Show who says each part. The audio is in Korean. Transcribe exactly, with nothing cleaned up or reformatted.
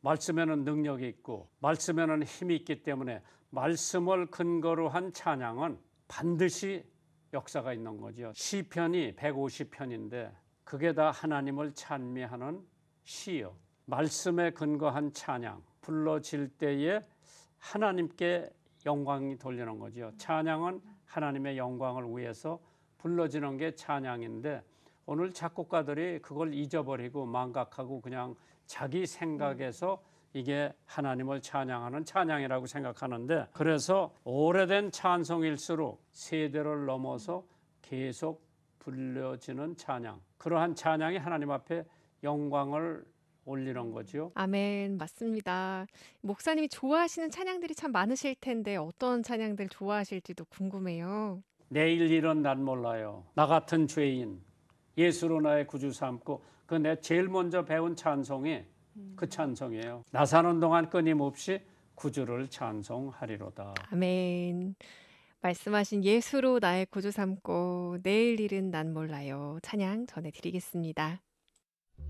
Speaker 1: 말씀에는 능력이 있고 말씀에는 힘이 있기 때문에 말씀을 근거로 한 찬양은 반드시 역사가 있는 거죠. 시편이 백오십 편인데 그게 다 하나님을 찬미하는 시요. 말씀에 근거한 찬양 불러질 때에 하나님께 영광이 돌리는 거죠. 찬양은 하나님의 영광을 위해서 불러지는 게 찬양인데 오늘 작곡가들이 그걸 잊어버리고 망각하고 그냥 자기 생각에서 이게 하나님을 찬양하는 찬양이라고 생각하는데, 그래서 오래된 찬송일수록 세대를 넘어서 계속 불려지는 찬양, 그러한 찬양이 하나님 앞에 영광을 올리는 거죠.
Speaker 2: 아멘, 맞습니다. 목사님이 좋아하시는 찬양들이 참 많으실 텐데 어떤 찬양들 좋아하실지도 궁금해요.
Speaker 1: 내일 일은 난 몰라요. 나 같은 죄인 예수로 나의 구주 삼고, 그 내 제일 먼저 배운 찬송이 그 찬송이에요. 나 사는 동안 끊임없이 구주를 찬송하리로다.
Speaker 2: 아멘. 말씀하신 예수로 나의 구주 삼고 내일 일은 난 몰라요. 찬양 전해드리겠습니다.